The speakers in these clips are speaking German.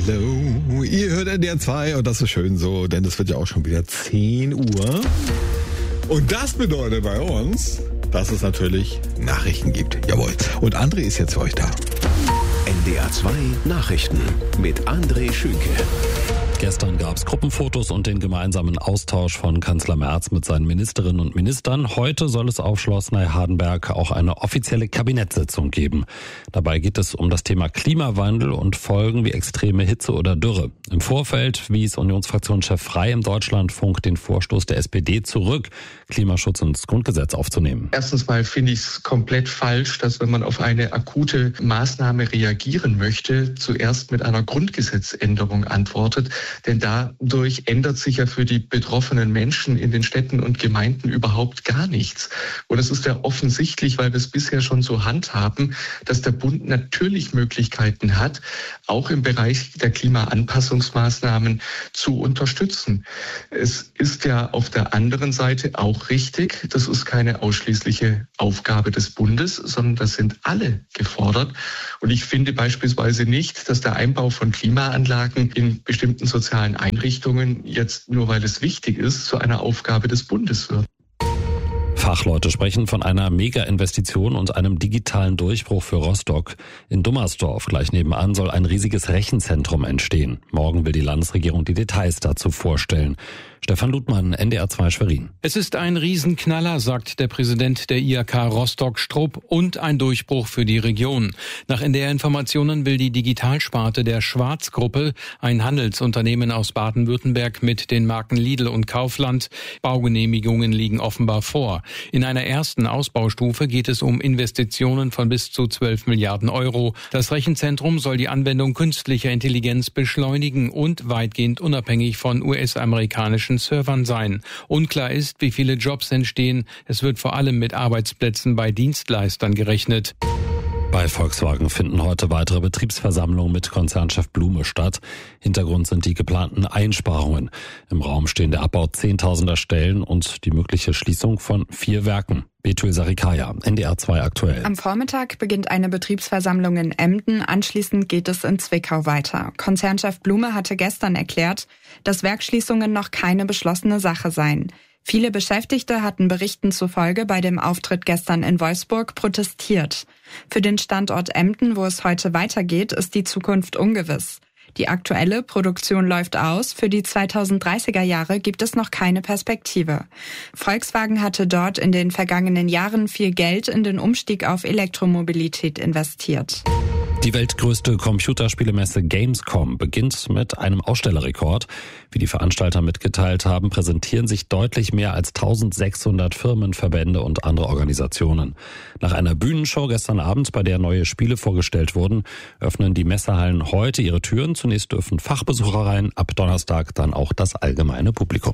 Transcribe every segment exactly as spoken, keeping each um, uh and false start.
Hallo, ihr hört N D R zwei und das ist schön so, denn es wird ja auch schon wieder zehn Uhr. Und das bedeutet bei uns, dass es natürlich Nachrichten gibt. Jawohl. Und André ist jetzt für euch da. N D R zwei Nachrichten mit André Schünke. Gestern gab es Gruppenfotos und den gemeinsamen Austausch von Kanzler Merz mit seinen Ministerinnen und Ministern. Heute soll es auf Schloss Neuhardenberg auch eine offizielle Kabinettssitzung geben. Dabei geht es um das Thema Klimawandel und Folgen wie extreme Hitze oder Dürre. Im Vorfeld wies Unionsfraktionschef Frey im Deutschlandfunk den Vorstoß der S P D zurück, Klimaschutz ins Grundgesetz aufzunehmen. Erstens mal finde ich es komplett falsch, dass wenn man auf eine akute Maßnahme reagieren möchte, zuerst mit einer Grundgesetzänderung antwortet. Denn dadurch ändert sich ja für die betroffenen Menschen in den Städten und Gemeinden überhaupt gar nichts. Und es ist ja offensichtlich, weil wir es bisher schon so handhaben, dass der Bund natürlich Möglichkeiten hat, auch im Bereich der Klimaanpassungsmaßnahmen zu unterstützen. Es ist ja auf der anderen Seite auch richtig, das ist keine ausschließliche Aufgabe des Bundes, sondern das sind alle gefordert. Und ich finde beispielsweise nicht, dass der Einbau von Klimaanlagen in bestimmten sozialen Einrichtungen jetzt nur weil es wichtig ist, zu einer Aufgabe des Bundes wird. Fachleute sprechen von einer Mega-Investition und einem digitalen Durchbruch für Rostock. In Dummersdorf, gleich nebenan, soll ein riesiges Rechenzentrum entstehen. Morgen will die Landesregierung die Details dazu vorstellen. Stefan Ludmann, N D R zwei Schwerin. Es ist ein Riesenknaller, sagt der Präsident der I H K Rostock-Strupp, und ein Durchbruch für die Region. Nach N D R-Informationen will die Digitalsparte der Schwarz-Gruppe, ein Handelsunternehmen aus Baden-Württemberg mit den Marken Lidl und Kaufland, Baugenehmigungen liegen offenbar vor. In einer ersten Ausbaustufe geht es um Investitionen von bis zu zwölf Milliarden Euro. Das Rechenzentrum soll die Anwendung künstlicher Intelligenz beschleunigen und weitgehend unabhängig von U S-amerikanischen Servern sein. Unklar ist, wie viele Jobs entstehen. Es wird vor allem mit Arbeitsplätzen bei Dienstleistern gerechnet. Bei Volkswagen finden heute weitere Betriebsversammlungen mit Konzernchef Blume statt. Hintergrund sind die geplanten Einsparungen. Im Raum stehen der Abbau zehntausender Stellen und die mögliche Schließung von vier Werken. Betül Sarikaya, N D R zwei aktuell. Am Vormittag beginnt eine Betriebsversammlung in Emden. Anschließend geht es in Zwickau weiter. Konzernchef Blume hatte gestern erklärt, dass Werksschließungen noch keine beschlossene Sache seien. Viele Beschäftigte hatten Berichten zufolge bei dem Auftritt gestern in Wolfsburg protestiert. Für den Standort Emden, wo es heute weitergeht, ist die Zukunft ungewiss. Die aktuelle Produktion läuft aus. Für die zweitausenddreißiger Jahre gibt es noch keine Perspektive. Volkswagen hatte dort in den vergangenen Jahren viel Geld in den Umstieg auf Elektromobilität investiert. Die weltgrößte Computerspielemesse Gamescom beginnt mit einem Ausstellerrekord. Wie die Veranstalter mitgeteilt haben, präsentieren sich deutlich mehr als eintausendsechshundert Firmen, Verbände und andere Organisationen. Nach einer Bühnenshow gestern Abend, bei der neue Spiele vorgestellt wurden, öffnen die Messehallen heute ihre Türen. Zunächst dürfen Fachbesucher rein, ab Donnerstag dann auch das allgemeine Publikum.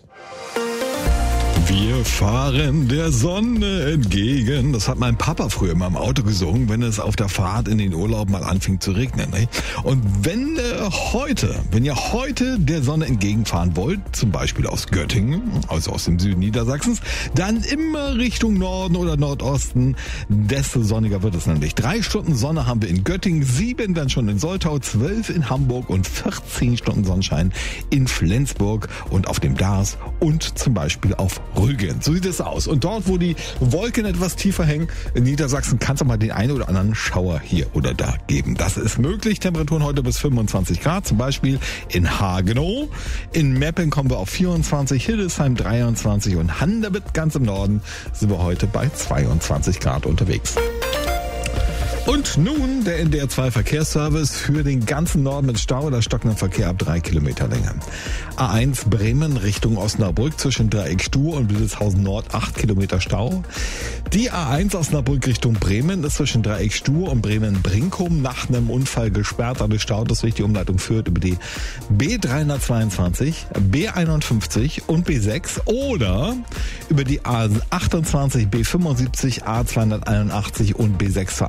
Wir fahren der Sonne entgegen. Das hat mein Papa früher immer im Auto gesungen, wenn es auf der Fahrt in den Urlaub mal anfing zu regnen. Ne? Und wenn äh, heute, wenn ihr heute der Sonne entgegenfahren wollt, zum Beispiel aus Göttingen, also aus dem Süden Niedersachsens, dann immer Richtung Norden oder Nordosten, desto sonniger wird es nämlich. Drei Stunden Sonne haben wir in Göttingen, sieben dann schon in Soltau, zwölf in Hamburg und vierzehn Stunden Sonnenschein in Flensburg und auf dem Dars und zum Beispiel auf Rügen. So sieht es aus. Und dort, wo die Wolken etwas tiefer hängen, in Niedersachsen, kann es auch mal den einen oder anderen Schauer hier oder da geben. Das ist möglich. Temperaturen heute bis fünfundzwanzig Grad, zum Beispiel in Hagenow. In Meppen kommen wir auf vierundzwanzig, Hildesheim dreiundzwanzig und Handewitt ganz im Norden sind wir heute bei zweiundzwanzig Grad unterwegs. Und nun der N D R zwei Verkehrsservice für den ganzen Norden mit Stau oder stockendem Verkehr ab drei Kilometer Länge. A eins Bremen Richtung Osnabrück zwischen Dreieck Stur und Wildeshausen Nord acht Kilometer Stau. Die A eins Osnabrück Richtung Bremen ist zwischen Dreieck Stur und Bremen-Brinkum nach einem Unfall gesperrt, dadurch staut es durch die Umleitung führt über die B dreihundertzweiundzwanzig, B einundfünfzig und B sechs oder über die A achtundzwanzig, B fünfundsiebzig, A zweihunderteinundachtzig und B sechs zur Anschluss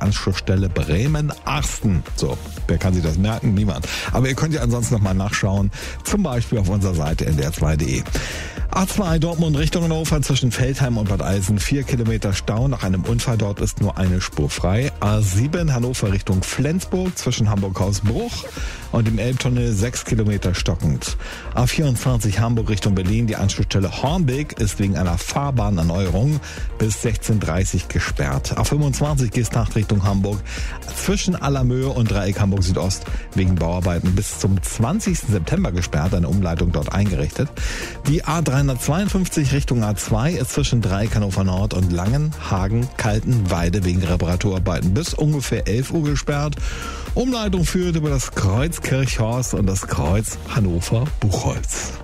Anschlussstelle Bremen-Arsten. So, wer kann sich das merken? Niemand. Aber ihr könnt ja ansonsten nochmal nachschauen, zum Beispiel auf unserer Seite n d r zwei punkt d e. A zwei Dortmund Richtung Hannover zwischen Veltheim und Bad Eisen, vier Kilometer Stau. Nach einem Unfall dort ist nur eine Spur frei. A sieben Hannover Richtung Flensburg zwischen Hamburg-Hausbruch und dem Elbtunnel sechs Kilometer stockend. A vierundzwanzig Hamburg Richtung Berlin, die Anschlussstelle Hornbeck ist wegen einer Fahrbahnerneuerung bis sechzehn Uhr dreißig gesperrt. A fünfundzwanzig Geesthacht Richtung Hamburg zwischen Allermöhe und Dreieck Hamburg Südost wegen Bauarbeiten bis zum zwanzigsten September gesperrt, eine Umleitung dort eingerichtet. Die A dreihundertzweiundfünfzig Richtung A zwei ist zwischen Dreieck Hannover Nord und Langenhagen Kaltenweide wegen Reparaturarbeiten bis ungefähr elf Uhr gesperrt. Umleitung führt über das Kreuz Kirchhorst und das Kreuz Hannover Buchholz.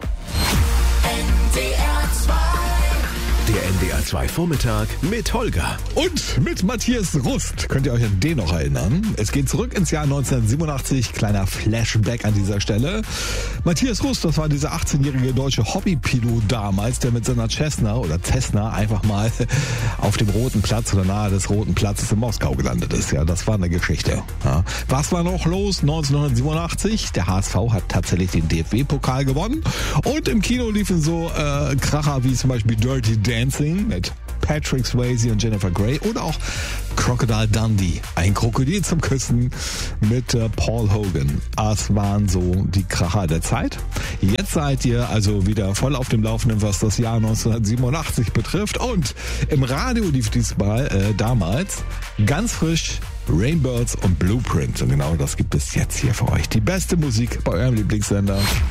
Der N D R zwei Vormittag mit Holger. Und mit Matthias Rust. Könnt ihr euch an den noch erinnern? Es geht zurück ins Jahr neunzehnhundertsiebenundachtzig. Kleiner Flashback an dieser Stelle. Matthias Rust, das war dieser achtzehnjährige deutsche Hobbypilot damals, der mit seiner Cessna oder Cessna einfach mal auf dem Roten Platz oder nahe des Roten Platzes in Moskau gelandet ist. Ja, das war eine Geschichte. Ja. Was war noch los neunzehnhundertsiebenundachtzig? Der H S V hat tatsächlich den D F B-Pokal gewonnen. Und im Kino liefen so äh, Kracher wie zum Beispiel Dirty Dancing mit Patrick Swayze und Jennifer Grey oder auch Crocodile Dundee, ein Krokodil zum Küssen mit äh, Paul Hogan. Das waren so die Kracher der Zeit. Jetzt seid ihr also wieder voll auf dem Laufenden, was das Jahr neunzehnhundertsiebenundachtzig betrifft. Und im Radio lief diesmal äh, damals ganz frisch Rainbirds und Blueprint. Und genau das gibt es jetzt hier für euch. Die beste Musik bei eurem Lieblingssender.